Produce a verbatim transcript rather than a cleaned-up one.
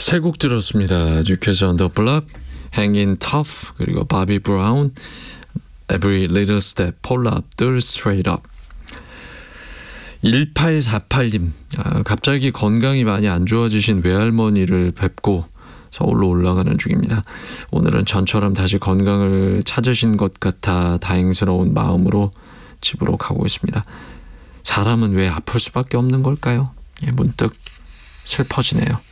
세 곡 들었습니다. 뉴캐슬 on the Block, Hangin' Tough, 그리고 바비 브라운, Every Little Step, 폴라 압둘, Straight Up. 일팔사팔님, 아, 갑자기 건강이 많이 안 좋아지신 외할머니를 뵙고 서울로 올라가는 중입니다. 오늘은 전처럼 다시 건강을 찾으신 것 같아 다행스러운 마음으로 집으로 가고 있습니다. 사람은 왜 아플 수밖에 없는 걸까요? 예, 문득 슬퍼지네요.